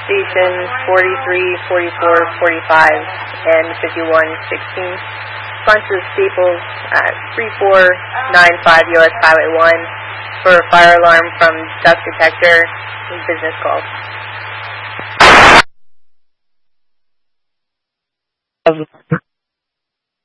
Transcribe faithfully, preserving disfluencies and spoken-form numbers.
stations forty-three, forty-four, forty-five, and fifty-one sixteen. Response to Staples at three four nine five U S Highway one for a fire alarm from duct detector and business calls.